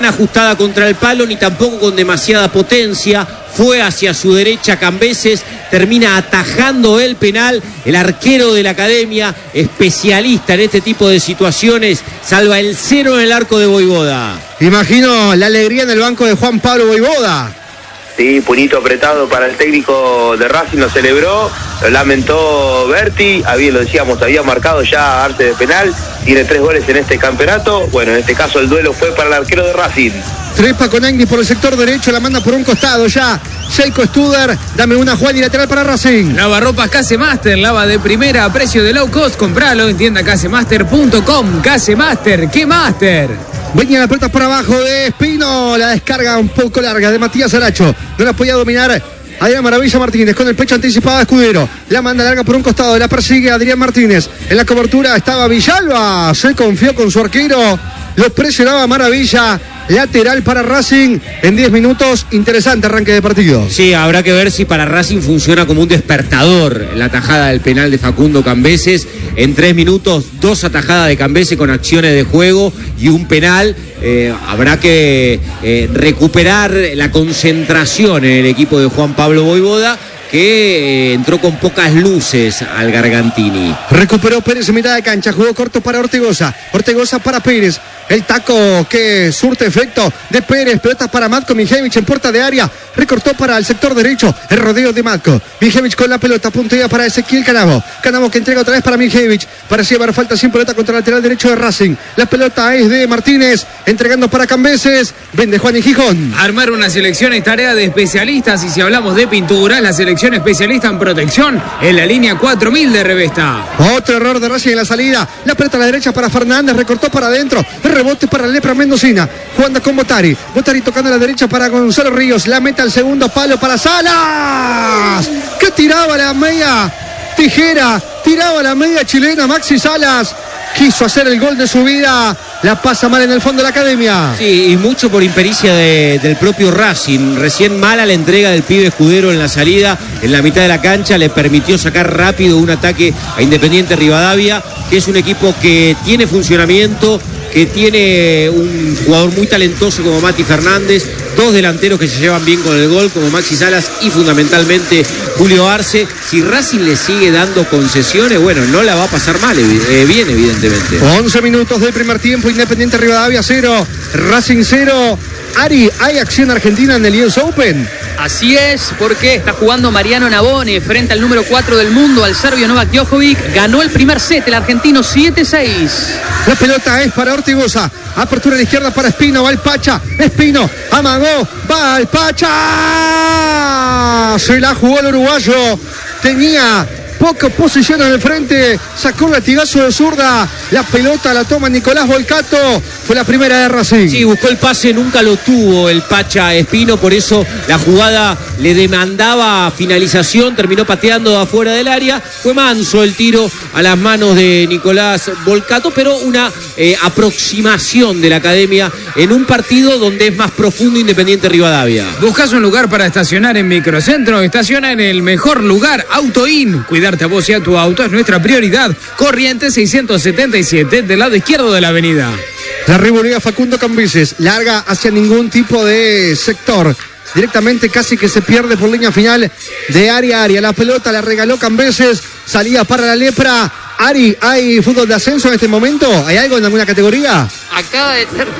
ajustada contra el palo, ni tampoco con demasiada potencia. Fue hacia su derecha Cambeses, termina atajando el penal. El arquero de la academia, especialista en este tipo de situaciones, salva el 0 en el arco de Voivoda. Imagino la alegría en el banco de Juan Pablo Voivoda. Sí, puñito apretado para el técnico de Racing, lo celebró, lo lamentó Berti, lo decíamos, había marcado ya Arce de penal, tiene 3 goles en este campeonato. Bueno, en este caso el duelo fue para el arquero de Racing. Trepa con Angli por el sector derecho, la manda por un costado ya. Sheiko Studer, dame una Juan y lateral para Racing. Lavarropas Casemaster, lava de primera a precio de low cost, compralo en tiendacasemaster.com. Casemaster, ¿qué master? Venía la pelota por abajo de Espino, la descarga un poco larga de Matías Aracho. No la podía dominar Adrián Maravilla Martínez, con el pecho anticipado a Escudero. La manda larga por un costado, la persigue Adrián Martínez. En la cobertura estaba Villalba, se confió con su arquero. Lo presionaba Maravilla. Lateral para Racing en 10 minutos. Interesante arranque de partido. Sí, habrá que ver si para Racing funciona como un despertador la atajada del penal de Facundo Cambeses. En 3 minutos, 2 atajadas de Cambeses con acciones de juego y un penal. Habrá que recuperar la concentración en el equipo de Juan Pablo Voivoda, que entró con pocas luces al Gargantini. Recuperó Pérez en mitad de cancha, jugó corto para Ortegoza, Ortegoza para Pérez, el taco que surte efecto de Pérez, pelota para Matko Mijevich en puerta de área, recortó para el sector derecho, el rodeo de Matko, Mijevich con la pelota, puntería para Ezequiel Canavo, Canavo que entrega otra vez para Mijevich, parecía haber falta sin pelota contra el lateral derecho de Racing, la pelota es de Martínez, entregando para Cambeses, vende Juan y Gijón. Armar una selección es tarea de especialistas, y si hablamos de pintura, la selección especialista en protección en la línea 4000 de Revesta. Otro error de Racing en la salida, la pelota a la derecha para Fernández, recortó para adentro, rebote para la Lepra Mendocina, jugando con Botari tocando a la derecha para Gonzalo Ríos, la meta al segundo palo para Salas, que tiraba la media tijera, tiraba la media chilena. Maxi Salas quiso hacer el gol de su vida, la pasa mal en el fondo de la academia. Sí, y mucho por impericia del propio Racing. Recién mala la entrega del pibe Escudero en la salida, en la mitad de la cancha, le permitió sacar rápido un ataque a Independiente Rivadavia, que es un equipo que tiene funcionamiento, que tiene un jugador muy talentoso como Mati Fernández, 2 delanteros que se llevan bien con el gol como Maxi Salas y fundamentalmente Julio Arce. Si Racing le sigue dando concesiones, bueno, no la va a pasar mal, bien evidentemente. 11 minutos del primer tiempo, Independiente Rivadavia 0, Racing 0. Ari, ¿hay acción argentina en el US Open? Así es, porque está jugando Mariano Navone frente al número 4 del mundo, al serbio Novak Djokovic. Ganó el primer set, el argentino 7-6. La pelota es para Ortigosa. Apertura a la izquierda para Espino, va el Pacha. Espino, amagó, va el Pacha. Se la jugó el uruguayo. Tenía poca posición en el frente, sacó un latigazo de zurda, la pelota la toma Nicolás Volcato, fue la primera de Racing. Sí, buscó el pase, nunca lo tuvo el Pacha Espino, por eso la jugada le demandaba finalización, terminó pateando de afuera del área, fue manso el tiro a las manos de Nicolás Volcato, pero una aproximación de la academia en un partido donde es más profundo Independiente Rivadavia. ¿Buscas un lugar para estacionar en Microcentro? Estaciona en el mejor lugar, AutoIn. Cuidarte a vos y a tu auto es nuestra prioridad. Corrientes 677 del lado izquierdo de la avenida. La revolea Facundo Cambeses, larga hacia ningún tipo de sector, directamente casi que se pierde por línea final de área a área. La pelota la regaló Cambeses, salía para la Lepra. Ari, ¿hay fútbol de ascenso en este momento? ¿Hay algo en alguna categoría? Acaba de ser...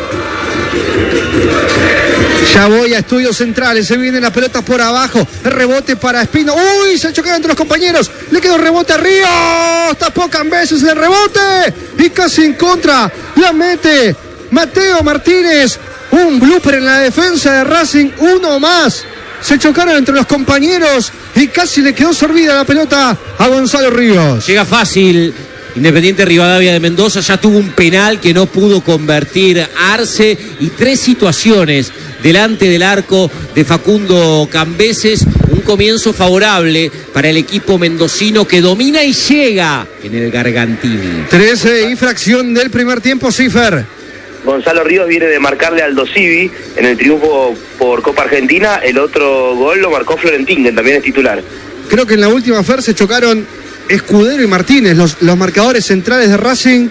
Ya voy a Estudios Centrales, se viene la pelota por abajo, rebote para Espino, uy, se chocaron entre los compañeros, le quedó rebote a Ríos, tapó Cambeses el rebote y casi en contra, la mete Mateo Martínez, un blooper en la defensa de Racing, uno más, se chocaron entre los compañeros y casi le quedó servida la pelota a Gonzalo Ríos. Llega fácil Independiente Rivadavia de Mendoza, ya tuvo un penal que no pudo convertir Arce y 3 situaciones delante del arco de Facundo Cambeses. Un comienzo favorable para el equipo mendocino que domina y llega en el Gargantini. 13 y fracción del primer tiempo, Cifer. Gonzalo Ríos viene de marcarle a Aldo Civi en el triunfo por Copa Argentina. El otro gol lo marcó Florentín, que también es titular. Creo que en la última, Fer, se chocaron Escudero y Martínez, los marcadores centrales de Racing.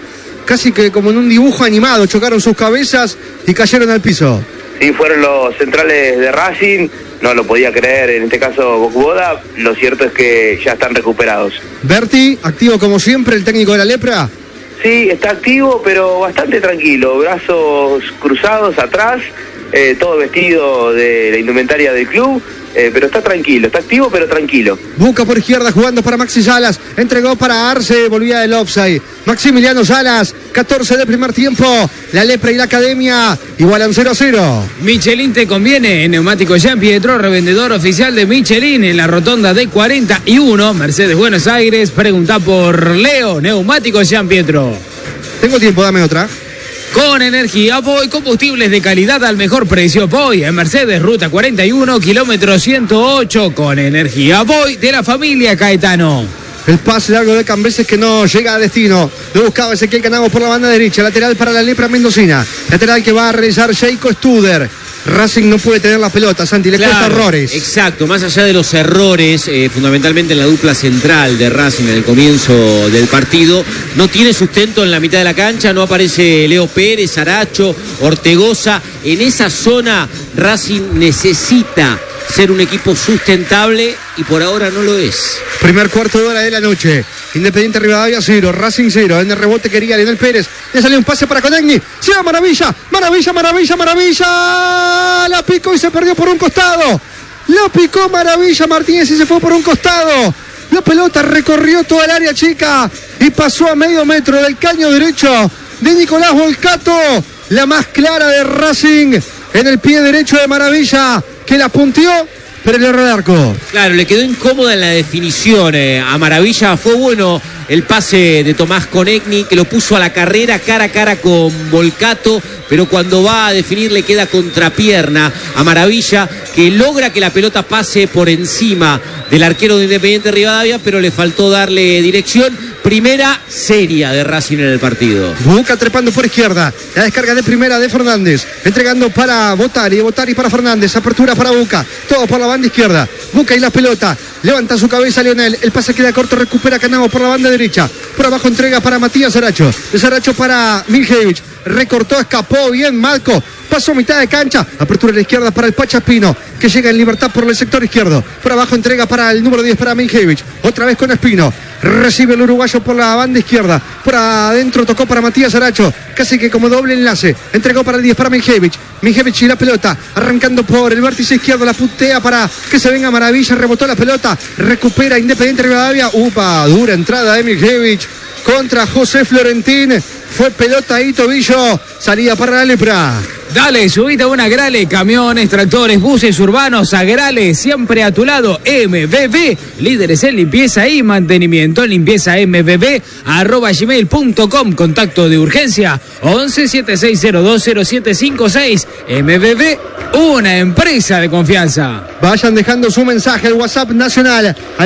casi que como en un dibujo animado, chocaron sus cabezas y cayeron al piso. Sí, fueron los centrales de Racing, no lo podía creer, en este caso Bocboda, lo cierto es que ya están recuperados. Berti, activo como siempre, el técnico de la Lepra. Sí, está activo, pero bastante tranquilo, brazos cruzados atrás, todo vestido de la indumentaria del club, pero está tranquilo, está activo pero tranquilo. Buca por izquierda jugando para Maxi Salas, entregó para Arce, volvía del offside. Maximiliano Salas, 14 del primer tiempo, la Lepra y la Academia igualan 0-0. Michelin te conviene, en Neumático Jean Pietro, revendedor oficial de Michelin en la rotonda de 41, Mercedes Buenos Aires. Pregunta por Leo, Neumático Jean Pietro. Tengo tiempo, dame otra. Con energía Poi, combustibles de calidad al mejor precio Poi. En Mercedes, ruta 41, kilómetro 108. Con energía Poi de la familia Caetano. El pase largo de Cambeses que no llega a destino. Lo buscaba Ezequiel Canagos por la banda derecha. Lateral para la Lepra mendocina. Lateral que va a realizar Sheiko Studer. Racing no puede tener la pelota, Santi, le cuesta errores. Exacto, más allá de los errores, fundamentalmente en la dupla central de Racing en el comienzo del partido, no tiene sustento en la mitad de la cancha, no aparece Leo Pérez, Aracho, Ortegoza. En esa zona Racing necesita ser un equipo sustentable y por ahora no lo es. Primer cuarto de hora de la noche. Independiente Rivadavia 0, Racing 0. En el rebote quería Lionel Pérez. Le salió un pase para Conegni. Se va Maravilla. La picó y se perdió por un costado. La picó Maravilla Martínez y se fue por un costado. La pelota recorrió toda el área chica y pasó a medio metro del caño derecho de Nicolás Volcato. La más clara de Racing en el pie derecho de Maravilla, que la punteó, pero el error de arco. Claro, le quedó incómoda en la definición a Maravilla. Fue bueno el pase de Tomás Conegni, que lo puso a la carrera cara a cara con Volcato, pero cuando va a definir le queda contrapierna a Maravilla, que logra que la pelota pase por encima del arquero de Independiente Rivadavia, pero le faltó darle dirección. Primera seria de Racing en el partido. Buca trepando por izquierda. La descarga de primera de Fernández. Entregando para Botari. Botari para Fernández. Apertura para Buca. Todo por la banda izquierda. Buca y la pelota. Levanta su cabeza Lionel. El pase queda corto. Recupera Canagos por la banda derecha. Por abajo entrega para Matías Aracho. Es Aracho para Miljevich. Recortó, escapó bien Malco. Pasó mitad de cancha. Apertura a la izquierda para el Pachaspino, que llega en libertad por el sector izquierdo. Por abajo entrega para el número 10 para Miljevich. Otra vez con Espino. Recibe el uruguayo por la banda izquierda. Por adentro tocó para Matías Aracho. Casi que como doble enlace. Entregó para el 10 para Miljevich. Miljevich y la pelota. Arrancando por el vértice izquierdo. La puntea para que se venga Maravilla. Rebotó la pelota. Recupera Independiente Rivadavia. Upa, dura entrada de Miljevich contra José Florentín. Fue pelota y tobillo. Salida para la Lepra. Dale, subite a una Grale, camiones, tractores, buses urbanos, a Grale, siempre a tu lado. MBB, líderes en limpieza y mantenimiento. Limpieza mbb@gmail.com. Contacto de urgencia 11-7602-0756. MBB, una empresa de confianza. Vayan dejando su mensaje al WhatsApp nacional al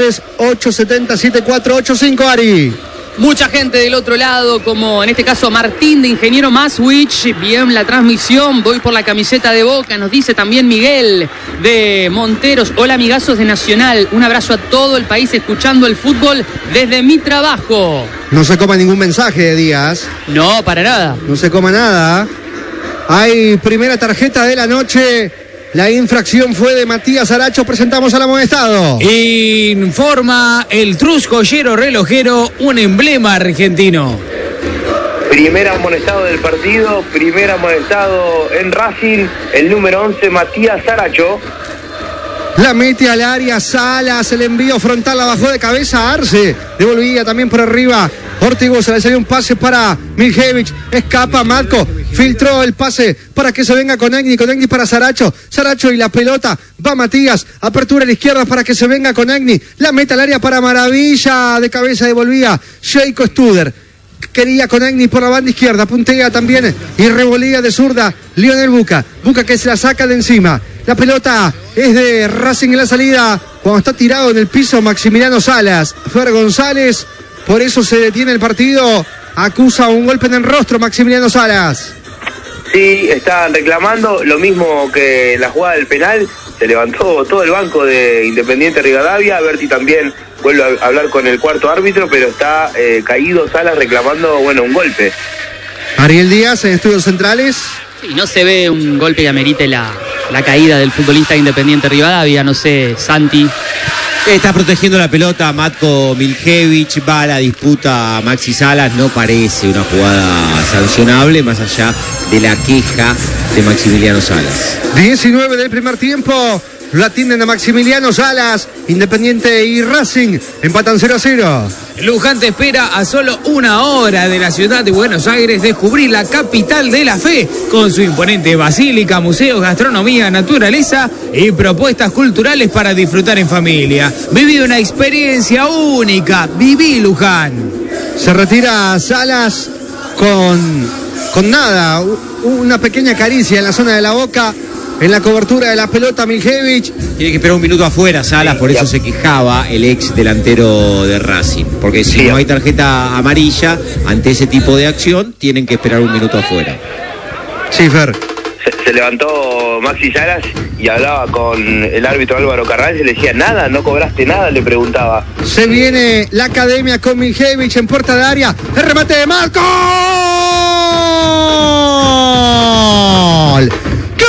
1138707485, Ari. Mucha gente del otro lado, como en este caso Martín de Ingeniero Maswich. Bien la transmisión, voy por la camiseta de Boca. Nos dice también Miguel de Monteros. Hola amigazos de Nacional, un abrazo a todo el país escuchando el fútbol desde mi trabajo. No se coma ningún mensaje, Díaz. No, para nada. No se coma nada. Hay primera tarjeta de la noche. La infracción fue de Matías Aracho. Presentamos al amonestado. Informa el Trus Joyero Relojero, un emblema argentino. Primer amonestado del partido, primer amonestado en Racing, el número 11, Matías Aracho. La mete al área Salas, el envío frontal la bajó de cabeza Arce. Devolvía también por arriba Ortigosa, le salió un pase para Miljevich. Escapa Matko. Filtró el pase para que se venga Conegni para Saracho. Saracho y la pelota. Va Matías. Apertura a la izquierda para que se venga Conegni. La mete al área para Maravilla. De cabeza devolvía Sheiko Studer. Quería Conegni por la banda izquierda. Puntea también y revolía de zurda Lionel Buca. Buca que se la saca de encima. La pelota es de Racing en la salida. Cuando está tirado en el piso Maximiliano Salas. Fer González. Por eso se detiene el partido. Acusa un golpe en el rostro Maximiliano Salas. Sí, están reclamando lo mismo que la jugada del penal. Se levantó todo el banco de Independiente Rivadavia. Berti también vuelve a hablar con el cuarto árbitro, pero está caído Salas reclamando, un golpe. Ariel Díaz en Estudios Centrales. Y no se ve un golpe que amerite la caída del futbolista Independiente Rivadavia, no sé, Santi. Está protegiendo la pelota Matko Miljevic, va a la disputa Maxi Salas, no parece una jugada sancionable, más allá de la queja de Maximiliano Salas. 19 del primer tiempo, lo atienden a Maximiliano Salas, Independiente y Racing, empatan 0-0. Luján te espera a solo 1 hora de la ciudad de Buenos Aires descubrir la capital de la fe con su imponente basílica, museos, gastronomía, naturaleza y propuestas culturales para disfrutar en familia. Viví una experiencia única, viví Luján. Se retira Salas con nada, una pequeña caricia en la zona de la boca. En la cobertura de la pelota Miljevic. Tiene que esperar un minuto afuera Salas, por eso se quejaba el ex delantero de Racing. Porque si no hay tarjeta amarilla, ante ese tipo de acción, tienen que esperar un minuto afuera. Sí, Fer. Se levantó Maxi Salas y hablaba con el árbitro Álvaro Carranza y le decía, nada, no cobraste nada, le preguntaba. Se viene la academia con Miljevic en puerta de área. El remate de Marco. ¡Gol!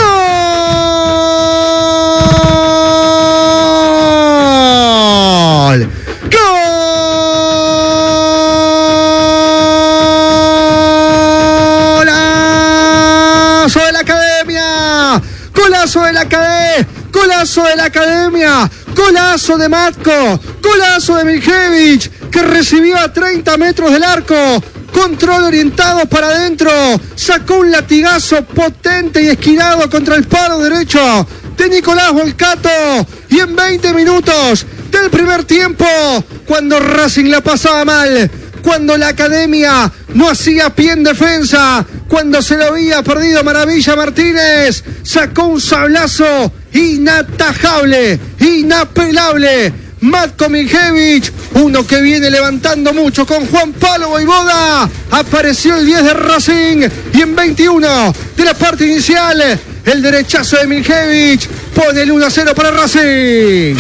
Golazo de la academia, golazo de la academia, golazo de Matko, golazo de Miljevic, que recibió a 30 metros del arco, control orientado para adentro, sacó un latigazo potente y esquinado contra el palo derecho de Nicolás Volcato, y en 20 minutos del primer tiempo, cuando Racing la pasaba mal, cuando la academia no hacía pie en defensa, cuando se lo había perdido Maravilla Martínez, sacó un sablazo inatajable, inapelable. Matko Miljevic, uno que viene levantando mucho con Juan Pablo Vojvoda, apareció el 10 de Racing y en 21 de la parte inicial, el derechazo de Miljevic pone el 1-0 para Racing.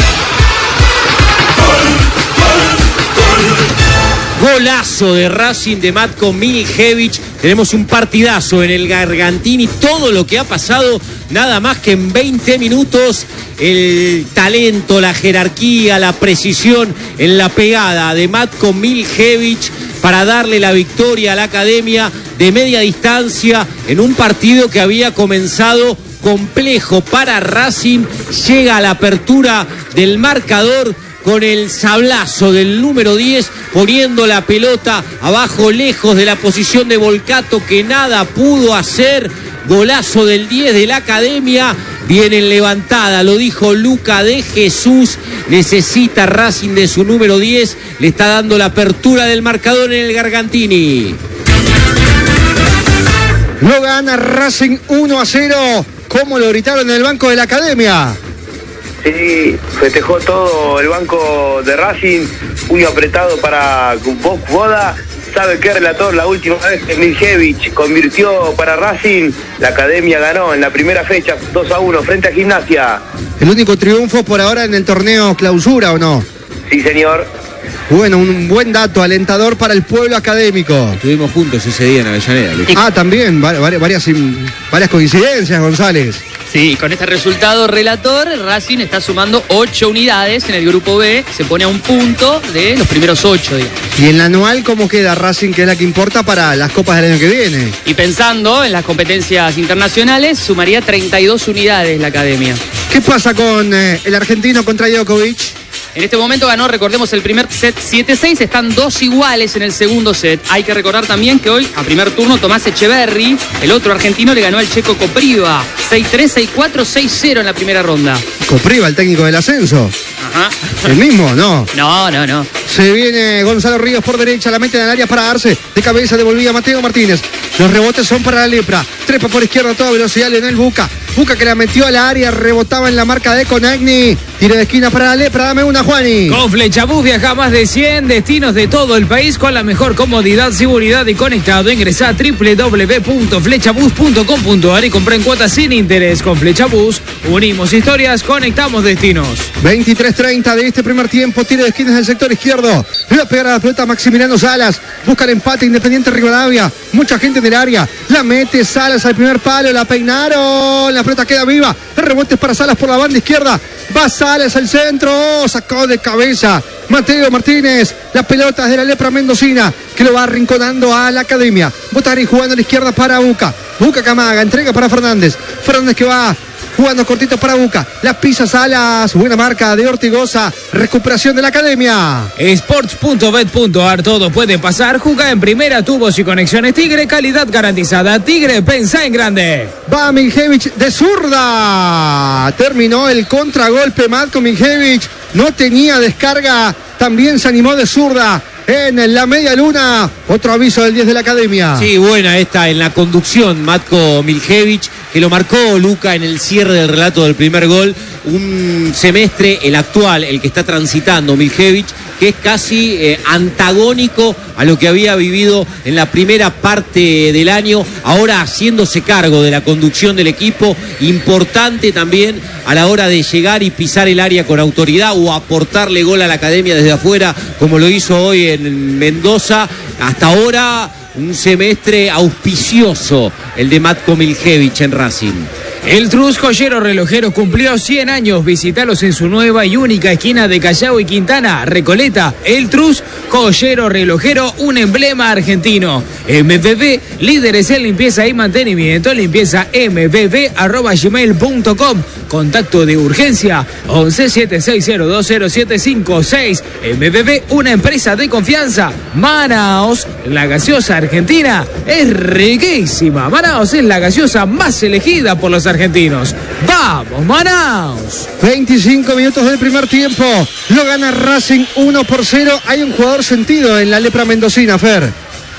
Golazo de Racing de Matko Miljevic. Tenemos un partidazo en el Gargantini. Todo lo que ha pasado, nada más que en 20 minutos. El talento, la jerarquía, la precisión en la pegada de Matko Miljevic para darle la victoria a la academia de media distancia en un partido que había comenzado complejo para Racing. Llega a la apertura del marcador con el sablazo del número 10, poniendo la pelota abajo, lejos de la posición de Volcato, que nada pudo hacer. Golazo del 10 de la academia. Viene en levantada, lo dijo Luca de Jesús. Necesita Racing de su número 10. Le está dando la apertura del marcador en el Gargantini. Lo gana Racing 1-0. ¿Cómo lo gritaron en el banco de la academia? Sí, festejó todo el banco de Racing, puño apretado para Vojvoda. ¿Sabe qué, relator? La última vez que Miljevic convirtió para Racing, la academia ganó en la primera fecha 2-1 frente a Gimnasia. El único triunfo por ahora en el torneo clausura, ¿o no? Sí, señor. Bueno, un buen dato, alentador para el pueblo académico. Estuvimos juntos ese día en Avellaneda, Luis. También, varias coincidencias, González. Sí, con este resultado, relator, Racing está sumando 8 unidades en el grupo B, se pone a un punto de los primeros 8, digamos. ¿Y en la anual cómo queda Racing, que es la que importa para las copas del año que viene? Y pensando en las competencias internacionales, sumaría 32 unidades la academia. ¿Qué pasa con el argentino contra Djokovic? En este momento ganó, recordemos, el primer set 7-6, están 2 iguales en el segundo set. Hay que recordar también que hoy, a primer turno, Tomás Echeverry, el otro argentino, le ganó al checo Kopriva, 6-3, 6-4, 6-0 en la primera ronda. Kopriva, el técnico del ascenso. Ajá. ¿El mismo? No. No. Se viene Gonzalo Ríos por derecha, la mete en el área para Arce. De cabeza devolvía Mateo Martínez. Los rebotes son para la Lepra. Trepa por izquierda a toda velocidad Leonel Buca. Buca que la metió al área, rebotaba en la marca de Conagni. Tiro de esquina para la Lepra, dame una, Juani. Con Flechabús viaja a más de 100 destinos de todo el país con la mejor comodidad, seguridad y conectado. Ingresa a www.flechabus.com.ar y compra en cuotas sin interés. Con Flechabús unimos historias, conectamos destinos. 23:30 de este primer tiempo. Tiro de esquina en el sector izquierdo. Le va a pegar a la pelota Maximiliano Salas. Busca el empate Independiente Rivadavia. Mucha gente en el área. La mete Salas al primer palo. La peinaron. La pelota queda viva. El rebote es para Salas por la banda izquierda. Va Salas al centro. Sacó de cabeza Mateo Martínez. La pelota es de la Lepra mendocina, que lo va arrinconando a la Academia. Botari jugando a la izquierda para Buca. Buca Camaga. Entrega para Fernández. Fernández que va jugando cortito para Buca. La pisa Salas. Buena marca de Ortigosa. Recuperación de la Academia. Sports.bet.ar. Todo puede pasar. Juega en primera, tubos y conexiones Tigre. Calidad garantizada. Tigre, pensá en grande. Va Miljevich de zurda. Terminó el contragolpe. Matko Miljevich no tenía descarga. También se animó de zurda en la media luna. Otro aviso del 10 de la Academia. Sí, buena esta en la conducción, Matko Miljevich, que lo marcó Luca en el cierre del relato del primer gol. Un semestre, el actual, el que está transitando Miljevich, que es casi antagónico a lo que había vivido en la primera parte del año, ahora haciéndose cargo de la conducción del equipo, importante también a la hora de llegar y pisar el área con autoridad o aportarle gol a la Academia desde afuera, como lo hizo hoy en Mendoza. Hasta ahora un semestre auspicioso el de Matko Miljevich en Racing. El Trus Joyero Relojero cumplió 100 años. Visítalos en su nueva y única esquina de Callao y Quintana, Recoleta. El Trus Joyero Relojero, un emblema argentino. MBB, líderes en limpieza y mantenimiento. Limpieza mbb@gmail.com. Contacto de urgencia 1176020756. MBB, una empresa de confianza. Manaos, la gaseosa argentina es riquísima. Manaos es la gaseosa más elegida por los argentinos. ¡Vamos, Manaos! 25 minutos del primer tiempo. Lo gana Racing 1-0. Hay un jugador sentido en la Lepra mendocina, Fer.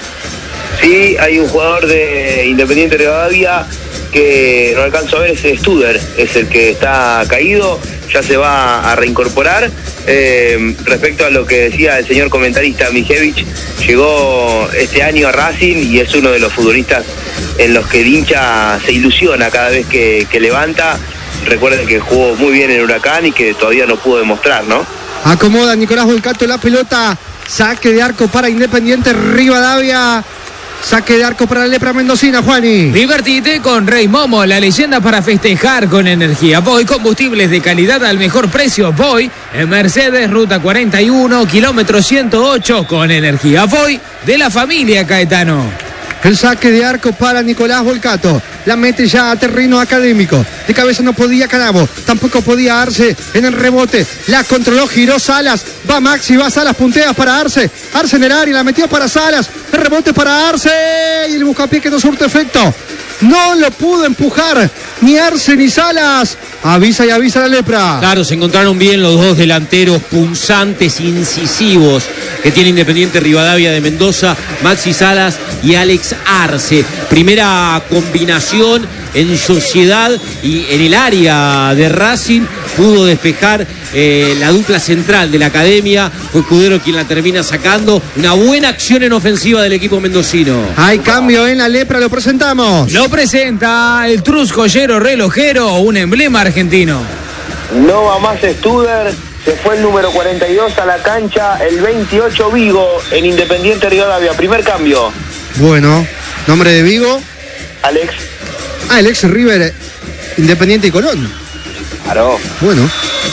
Sí, hay un jugador de Independiente Rivadavia que no alcanzo a ver, es Studer, es el que está caído, ya se va a reincorporar. Respecto a lo que decía el señor comentarista, Miljevich llegó este año a Racing y es uno de los futbolistas en los que el hincha se ilusiona cada vez que levanta. Recuerden que jugó muy bien en Huracán y que todavía no pudo demostrar, ¿no? Acomoda Nicolás Volcato la pelota. Saque de arco para Independiente Rivadavia. Saque de arco para la Lepra mendocina, Juani. Divertite con Rey Momo, la leyenda para festejar con energía. Voy, combustibles de calidad al mejor precio. Voy en Mercedes, ruta 41, kilómetro 108, con energía. Voy de la familia Caetano. El saque de arco para Nicolás Volcato. La mete ya a terreno académico. De cabeza no podía Canavo. Tampoco podía Arce en el rebote. La controló, giró Salas. Va Maxi, va Salas, puntea para Arce. Arce en el área, la metió para Salas. El rebote para Arce. Y el buscapié que no surte efecto. No lo pudo empujar ni Arce ni Salas. Avisa y avisa la Lepra. Claro, se encontraron bien los dos delanteros punzantes, incisivos que tiene Independiente Rivadavia de Mendoza, Maxi Salas y Alex Arce. Primera combinación en sociedad y en el área de Racing pudo despejar la dupla central de la Academia. Fue Escudero quien la termina sacando. Una buena acción en ofensiva del equipo mendocino. Hay cambio en la Lepra, lo presentamos. Lo presenta el Trus Joyero Relojero, un emblema argentino. No va más Studer, se fue el número 42 a la cancha, el 28 Vigo en Independiente Rivadavia. Primer cambio. Bueno, nombre de Vigo. Alex. El ex River, Independiente y Colón. Claro. Bueno.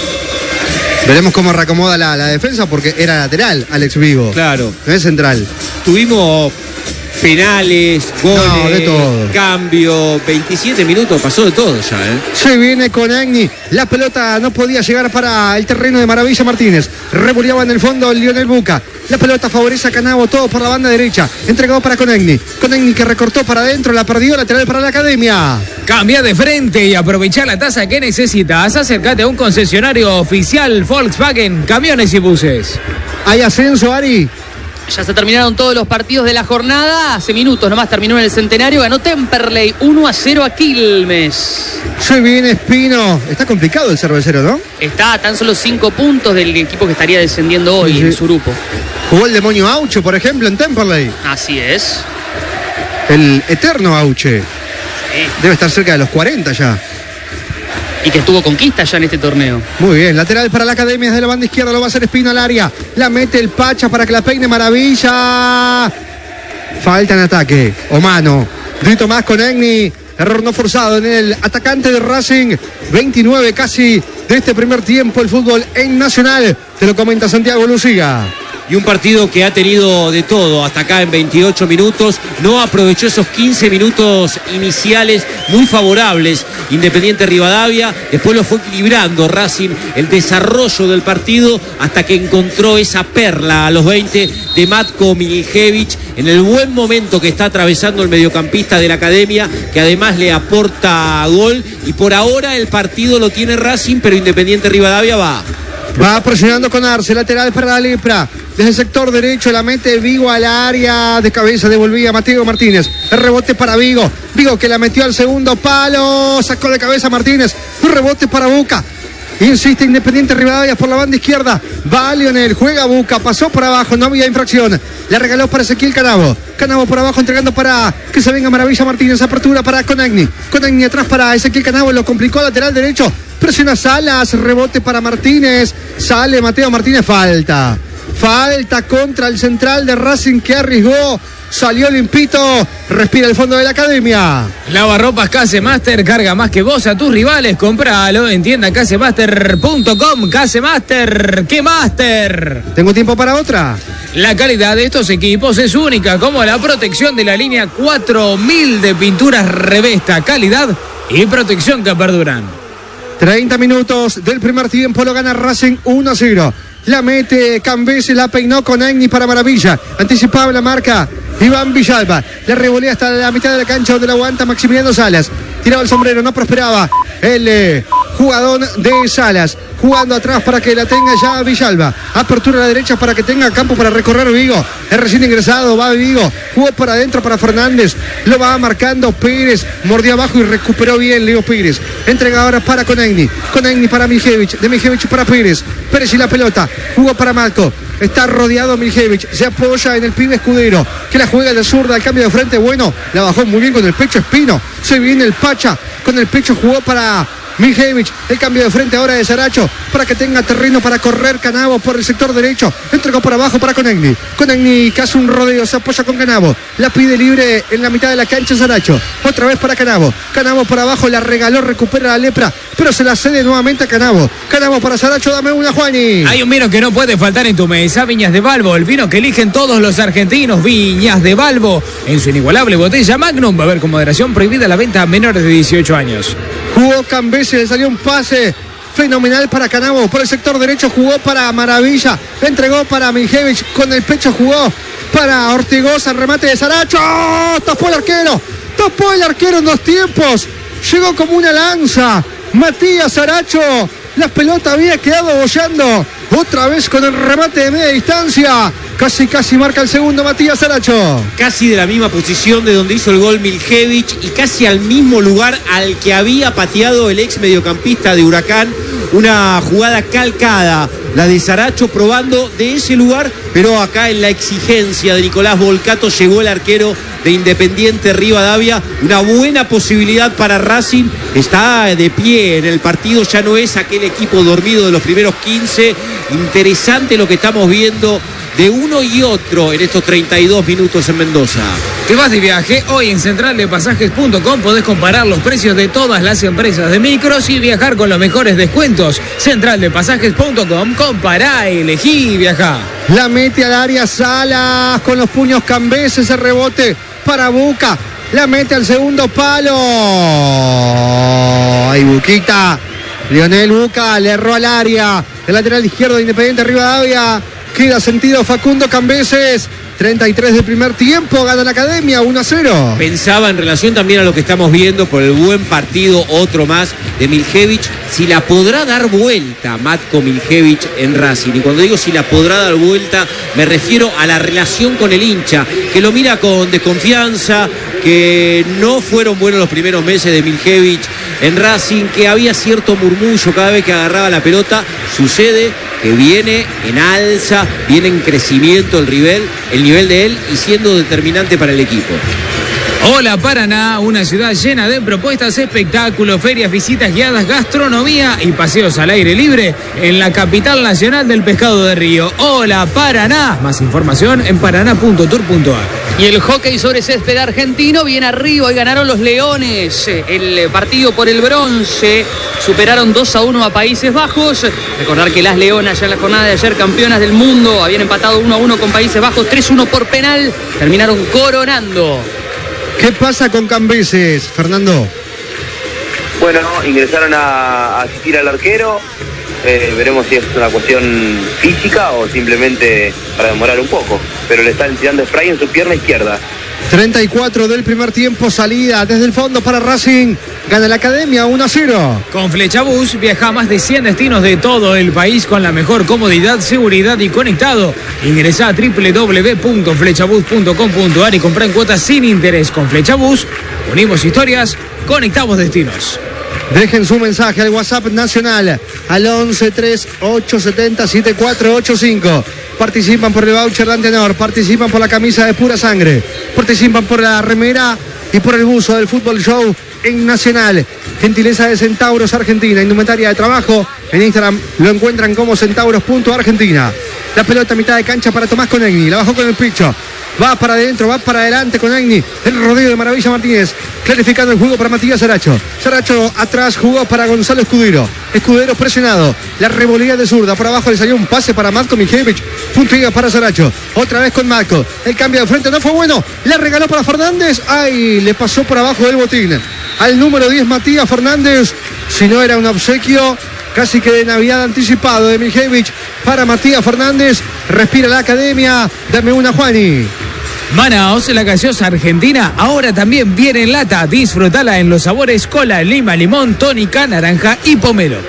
Veremos cómo reacomoda la defensa porque era lateral Alex Vigo. Claro. No es central. Tuvimos penales, goles, de todo. Cambio, 27 minutos, pasó de todo ya, Se viene con Agni, la pelota no podía llegar para el terreno de Maravilla Martínez, revoleaba en el fondo Lionel Buca, la pelota favorece a Canavo, todo por la banda derecha, entregado para Conagni que recortó para adentro, la perdió, lateral para la Academia. Cambia de frente y aprovecha la tasa que necesitas. Acércate a un concesionario oficial Volkswagen, camiones y buses. Hay ascenso, Ari. Ya se terminaron todos los partidos de la jornada. Hace minutos nomás terminó en el Centenario. Ganó Temperley 1-0 a Quilmes. Se viene Espino. Está complicado el Cervecero, ¿no? Está a tan solo 5 puntos del equipo que estaría descendiendo hoy en su grupo. Jugó el demonio Auche, por ejemplo, en Temperley. Así es. El eterno Auche. Sí. Debe estar cerca de los 40 ya. Y que estuvo conquista ya en este torneo. Muy bien, lateral para la Academia desde la banda izquierda, lo va a hacer Espino al área. La mete el Pacha para que la peine Maravilla. Falta en ataque, o mano. Grito más con Egni. Error no forzado en el atacante de Racing. 29 casi de este primer tiempo el fútbol en Nacional. Te lo comenta Santiago Lucía. Y un partido que ha tenido de todo hasta acá en 28 minutos. No aprovechó esos 15 minutos iniciales muy favorables Independiente Rivadavia. Después lo fue equilibrando Racing el desarrollo del partido hasta que encontró esa perla a los 20 de Matko Miljević en el buen momento que está atravesando el mediocampista de la Academia, que además le aporta gol. Y por ahora el partido lo tiene Racing, pero Independiente Rivadavia va presionando con Arce, lateral para la Lepra. Desde el sector derecho la mete Vigo al área. De cabeza devolvía Mateo Martínez. El rebote para Vigo. Vigo que la metió al segundo palo. Sacó de cabeza Martínez. Un rebote para Buca. Insiste Independiente Rivadavia por la banda izquierda. Va Lionel, juega Buca, pasó por abajo, no había infracción. La regaló para Ezequiel Canavo. Canavo por abajo entregando para que se venga Maravilla Martínez. Apertura para Conagni. Conagni atrás para Ezequiel Canavo. Lo complicó lateral derecho. Presiona Salas. Rebote para Martínez. Sale Mateo Martínez. Falta contra el central de Racing que arriesgó. Salió limpito, respira el fondo de la Academia. Lavarropas Casemaster, carga más que vos a tus rivales, compralo en tienda casemaster.com. Casemaster, ¡qué master! ¿Tengo tiempo para otra? La calidad de estos equipos es única, como la protección de la línea 4000 de pinturas Revesta, calidad y protección que perduran. 30 minutos del primer tiempo, lo gana Racing 1-0. La mete Cambese, la peinó con Egni para Maravilla. Anticipaba la marca Iván Villalba. La revolea hasta la mitad de la cancha donde la aguanta Maximiliano Salas. Tiraba el sombrero, no prosperaba el jugador de Salas. Jugando atrás para que la tenga ya Villalba. Apertura a la derecha para que tenga campo para recorrer Vigo. Es recién ingresado, va Vigo. Jugó para adentro para Fernández. Lo va marcando Pérez. Mordió abajo y recuperó bien Leo Pérez. Entrega ahora para Conagni. Conagni para Miljević. De Miljević para Pérez. Pérez y la pelota. Jugó para Malco. Está rodeado Miljević. Se apoya en el pibe Escudero. Que la juega de zurda. Al cambio de frente. Bueno, la bajó muy bien con el pecho Espino. Se viene el Pacha. Con el pecho jugó para Miljević, el cambio de frente ahora de Saracho para que tenga terreno para correr Canavo por el sector derecho, entregó por abajo para Conagni. Conagni que hace un rodeo, se apoya con Canavo, la pide libre en la mitad de la cancha Saracho, otra vez para Canavo. Canavo por abajo, la regaló, recupera la Lepra, pero se la cede nuevamente a Canavo. Canavo para Saracho, dame una, Juani. Hay un vino que no puede faltar en tu mesa, Viñas de Balbo, el vino que eligen todos los argentinos. Viñas de Balbo, en su inigualable botella Magnum, va a haber con moderación prohibida la venta a menores de 18 años. Jugó Cambese, le salió un pase fenomenal para Canavo. Por el sector derecho jugó para Maravilla. Le entregó para Miljević. Con el pecho jugó para Ortigosa. Remate de Saracho. Tapó el arquero. Tapó el arquero en 2 tiempos. Llegó como una lanza Matías Saracho. La pelota había quedado bollando. Otra vez con el remate de media distancia. Casi marca el segundo Matías Saracho. Casi de la misma posición de donde hizo el gol Miljević y casi al mismo lugar al que había pateado el ex mediocampista de Huracán. Una jugada calcada, la de Saracho, probando de ese lugar, pero acá en la exigencia de Nicolás Volcato llegó el arquero de Independiente Rivadavia. Una buena posibilidad para Racing. Está de pie en el partido, ya no es aquel equipo dormido de los primeros 15. Interesante lo que estamos viendo de uno y otro en estos 32 minutos en Mendoza. Te vas de viaje, hoy en centraldepasajes.com podés comparar los precios de todas las empresas de micros y viajar con los mejores descuentos. Centraldepasajes.com, compará, elegí y viajá. La mete al área Salas con los puños Cambese, ese rebote para Buca. La mete al segundo palo. Ay, Buquita. Lionel Buca le erró al área. El lateral izquierdo de Independiente Rivadavia. Queda sentido Facundo Cambeses. 33 del primer tiempo, gana la Academia 1-0. Pensaba en relación también a lo que estamos viendo por el buen partido, otro más de Miljević, si la podrá dar vuelta Matko Miljević en Racing. Y cuando digo si la podrá dar vuelta, me refiero a la relación con el hincha, que lo mira con desconfianza, que no fueron buenos los primeros meses de Miljević en Racing, que había cierto murmullo cada vez que agarraba la pelota. Sucede que viene en alza, viene en crecimiento el nivel de él y siendo determinante para el equipo. Hola Paraná, una ciudad llena de propuestas, espectáculos, ferias, visitas guiadas, gastronomía y paseos al aire libre en la capital nacional del pescado de río. Hola Paraná, más información en paraná.tour.ar. Y el hockey sobre césped argentino viene arriba y ganaron los Leones el partido por el bronce, superaron 2-1 a Países Bajos. Recordar que las Leonas ya en la jornada de ayer, campeonas del mundo, habían empatado 1-1 con Países Bajos, 3-1 por penal, terminaron coronando. ¿Qué pasa con Cambises, Fernando? Bueno, ingresaron a asistir al arquero. Veremos si es una cuestión física o simplemente para demorar un poco. Pero le están tirando spray en su pierna izquierda. 34 del primer tiempo, salida desde el fondo para Racing. Gana la Academia 1-0. Con Flechabús viaja a más de 100 destinos de todo el país con la mejor comodidad, seguridad y conectado. Ingresa a www.flechabús.com.ar y compra en cuotas sin interés. Con Flechabús unimos historias, conectamos destinos. Dejen su mensaje al WhatsApp nacional al 1138707485. Participan por el voucher de Antenor, participan por la camisa de Pura Sangre, participan por la remera y por el buzo del Fútbol Show en Nacional. Gentileza de Centauros Argentina, indumentaria de trabajo. En Instagram lo encuentran como centauros.argentina. La pelota a mitad de cancha para Tomás Conegni, la bajó con el picho. Va para adentro, va para adelante con Agni. El rodeo de Maravilla Martínez. Clarificando el juego para Matías Saracho. Saracho atrás jugó para Gonzalo Escudero. Escudero presionado. La revolía de zurda. Por abajo le salió un pase para Matko Mijevich. Puntilla para Saracho. Otra vez con Matko. El cambio de frente no fue bueno. Le regaló para Fernández. ¡Ay! Le pasó por abajo del botín. Al número 10 Matías Fernández. Si no era un obsequio casi que de Navidad anticipado de Mijevich para Matías Fernández. Respira la Academia. Dame una, Juani. Manaos, la gaseosa argentina, ahora también viene en lata. Disfrutala en los sabores cola, lima, limón, tónica, naranja y pomelo.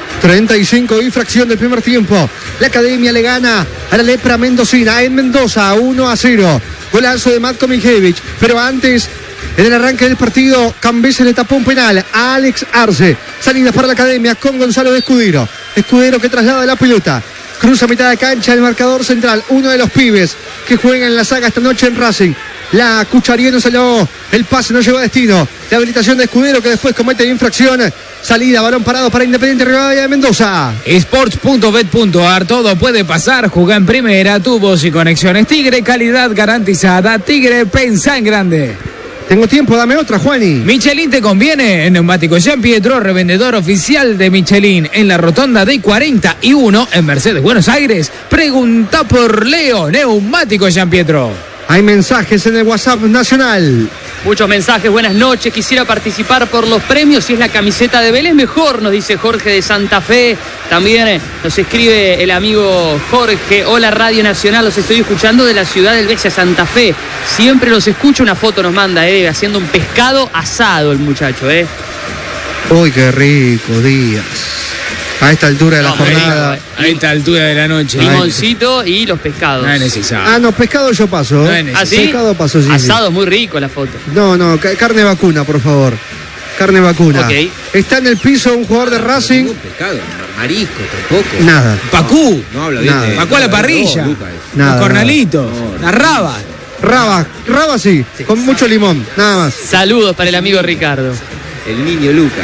35 y fracción del primer tiempo. La Academia le gana a la Lepra Mendocina en Mendoza 1-0. Golazo de Matko Mijevich. Pero antes, en el arranque del partido, Cambises le tapó un penal a Alex Arce. Salida para la Academia con Gonzalo Escudero. Escudero que traslada la pelota. Cruza a mitad de cancha el marcador central. Uno de los pibes que juega en la saga esta noche en Racing. La cucharía no salió. El pase no llegó a destino. La habilitación de Escudero que después comete infracción. Salida, balón parado para Independiente Rivadavia de Mendoza. Sports.bet.ar, todo puede pasar. Juega en primera, tubos y conexiones Tigre, calidad garantizada. Tigre, pensá en grande. Tengo tiempo, dame otra, Juani. Michelin te conviene. En Neumáticos Jean Pietro, revendedor oficial de Michelin en la rotonda de 41 en Mercedes, Buenos Aires. Pregunta por Leo, Neumáticos Jean Pietro. Hay mensajes en el WhatsApp nacional. Muchos mensajes, buenas noches, quisiera participar por los premios, si es la camiseta de Vélez mejor, nos dice Jorge de Santa Fe. También nos escribe el amigo Jorge, hola Radio Nacional, los estoy escuchando de la ciudad del Becha, Santa Fe. Siempre los escucho, una foto nos manda, haciendo un pescado asado el muchacho, Uy, qué rico, Díaz. A esta altura de la jornada. A esta altura de la noche. Limoncito y los pescados. No es necesario. No, pescado yo paso. No es necesario. ¿Ah, sí? Pescado paso, sí. Asado es muy rico la foto. No, carne vacuna, por favor. Carne vacuna. Ok. Está en el piso un jugador de Racing. Pescado, marisco tampoco. Nada. Pacú. No habla bien. Nada. Pacú a la parrilla. Nada. Los cornalitos. La raba. Raba sí, con mucho limón, nada más. Saludos para el amigo Ricardo. El niño Luca.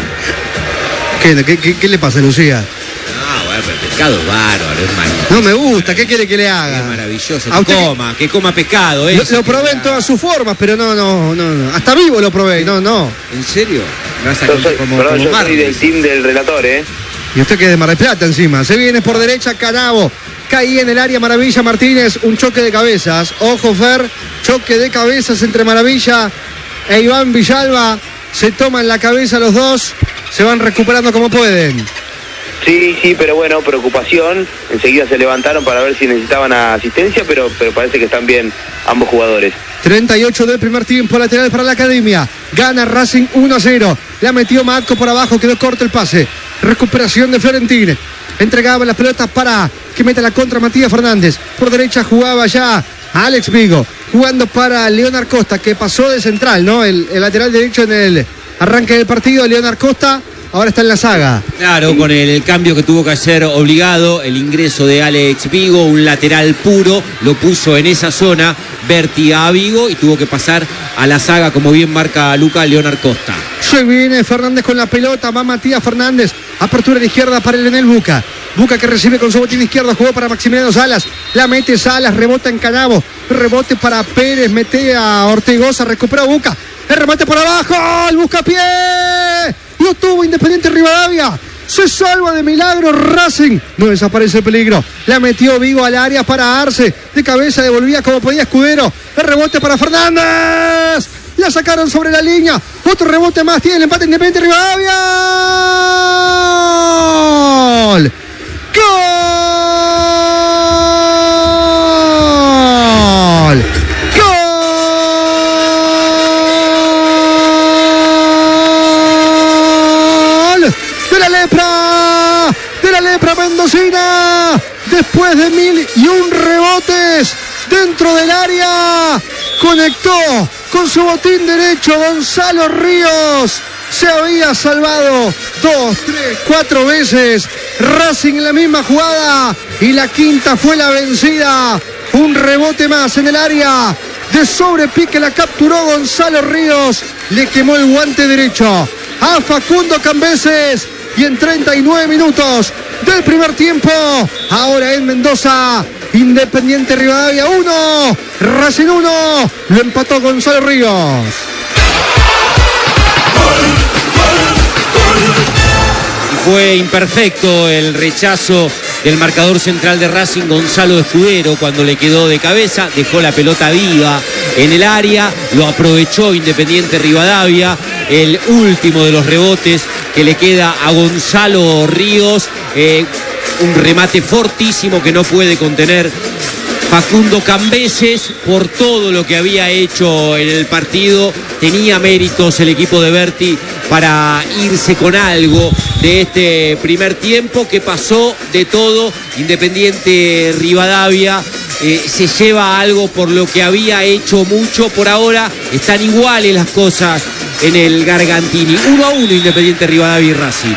¿Qué le pasa, Lucía? Bueno, pero el pescado es bárbaro, es maravilloso. No me gusta, ¿qué quiere que le haga? Es maravilloso, ¿A usted que coma pescado. Lo probé en todas sus formas, pero no. Hasta vivo lo probé, no. ¿En serio? Vas a Yo soy, como perdón, yo soy Marley. del team del relator, Y usted que es de Mar del Plata encima. Se viene por derecha Canavo. Caía en el área Maravilla Martínez. Un choque de cabezas. Ojo, Fer. Choque de cabezas entre Maravilla e Iván Villalba. Se toman la cabeza los dos. Se van recuperando como pueden. Sí, pero bueno, preocupación. Enseguida se levantaron para ver si necesitaban asistencia, pero parece que están bien ambos jugadores. 38 del primer tiempo, lateral para la Academia. Gana Racing 1-0. La metió Matko por abajo, quedó corto el pase. Recuperación de Florentín. Entregaba las pelotas para que meta la contra Matías Fernández. Por derecha jugaba ya Alex Vigo. Jugando para Leonard Costa, que pasó de central, ¿no? El lateral derecho en arranque del partido. Leonard Costa ahora está en la saga. Claro, con el cambio que tuvo que hacer obligado, el ingreso de Alex Vigo, un lateral puro, lo puso en esa zona Berti a Vigo y tuvo que pasar a la saga, como bien marca Luca, Leonard Costa. Se viene Fernández con la pelota, va Matías Fernández, apertura de izquierda para Leonel Buca. Buca que recibe con su botín izquierdo, jugó para Maximiliano Salas, la mete Salas, rebota en Canavo, rebote para Pérez, mete a Ortigosa, recupera Buca, el remate por abajo, el buscapié, lo tuvo Independiente Rivadavia, se salva de milagro Racing, no desaparece el peligro, la metió Vigo al área para Arce, de cabeza devolvía como podía Escudero, el rebote para Fernández, la sacaron sobre la línea, otro rebote más, tiene el empate Independiente Rivadavia, ¡gol! ¡Gol! ¡Gol! De la lepra mendocina, después de 1001 rebotes dentro del área, conectó con su botín derecho Gonzalo Ríos. Se había salvado 2, 3, 4 veces Racing en la misma jugada y la quinta fue la vencida. Un rebote más en el área, de sobrepique la capturó Gonzalo Ríos, le quemó el guante derecho a Facundo Cambeses y en 39 minutos del primer tiempo, ahora en Mendoza, Independiente Rivadavia 1, Racing 1, lo empató Gonzalo Ríos. Fue imperfecto el rechazo del marcador central de Racing, Gonzalo Escudero, cuando le quedó de cabeza, dejó la pelota viva en el área, lo aprovechó Independiente Rivadavia, el último de los rebotes que le queda a Gonzalo Ríos, un remate fortísimo que no puede contener Facundo Cambeses por todo lo que había hecho en el partido. Tenía méritos el equipo de Berti para irse con algo de este primer tiempo, que pasó de todo. Independiente Rivadavia se lleva algo por lo que había hecho mucho. Por ahora están iguales las cosas en el Gargantini. 1-1 Independiente Rivadavia y Racing.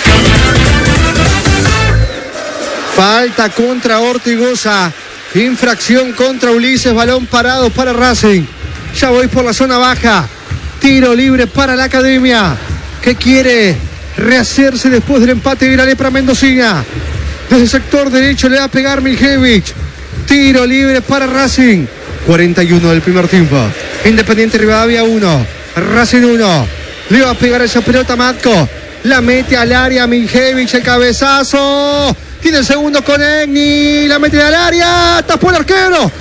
Falta contra Ortigosa, infracción contra Ulises, balón parado para Racing. Ya voy por la zona baja, tiro libre para la Academia, que quiere rehacerse después del empate de la lepra mendocina. Desde el sector derecho le va a pegar Miljevich, tiro libre para Racing. 41 del primer tiempo, Independiente Rivadavia 1, Racing 1. Le va a pegar esa pelota Matko, la mete al área Miljevich, el cabezazo. Tiene el segundo con Egni, la mete al área, tapó el arquero,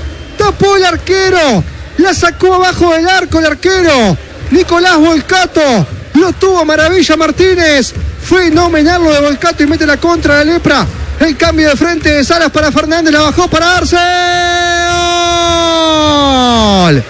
la sacó abajo del arco el arquero, Nicolás Volcato, lo tuvo Maravilla Martínez, fenomenal lo de Volcato y mete la contra de la lepra, el cambio de frente de Salas para Fernández, la bajó para Arce, ¡gol!